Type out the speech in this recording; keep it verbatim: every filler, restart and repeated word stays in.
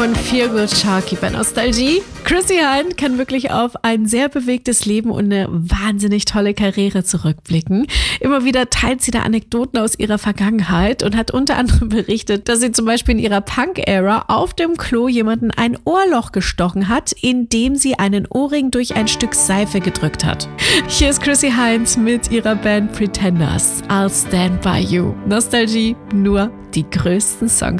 von Feel Good Sharky bei Nostalgie. Chrissie Hynde kann wirklich auf ein sehr bewegtes Leben und eine wahnsinnig tolle Karriere zurückblicken. Immer wieder teilt sie da Anekdoten aus ihrer Vergangenheit und hat unter anderem berichtet, dass sie zum Beispiel in ihrer Punk-Ära auf dem Klo jemanden ein Ohrloch gestochen hat, indem sie einen Ohrring durch ein Stück Seife gedrückt hat. Hier ist Chrissie Hynde mit ihrer Band Pretenders. I'll Stand By You. Nostalgie, nur die größten Songs